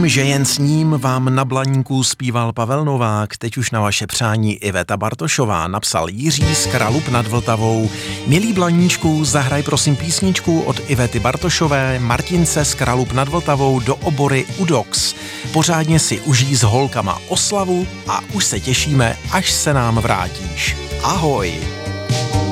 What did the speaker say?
Vím, že jen s ním vám na Blaníku zpíval Pavel Novák, teď už na vaše přání Iveta Bartošová, napsal Jiří z Kralup nad Vltavou. Milý Blaníčku, zahraj prosím písničku od Ivety Bartošové, Martince z Kralup nad Vltavou do obory Udox. Pořádně si užij s holkama oslavu a už se těšíme, až se nám vrátíš. Ahoj!